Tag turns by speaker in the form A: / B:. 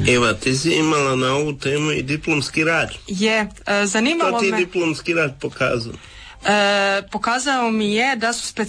A: Eva, ti si imala na ovu temu i diplomski rad.
B: Zanimalo me...
A: Što ti je diplomski rad pokazao?
B: Pokazao mi je da su